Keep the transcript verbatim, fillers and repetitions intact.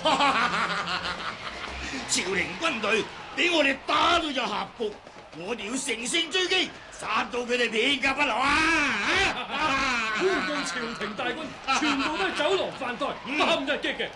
朝廷軍隊俾我哋打到就合服，我哋要乘勝追擊，殺到佢哋片甲不留啊！ 估計朝廷大軍全部都係酒囊飯袋，不堪一擊嘅。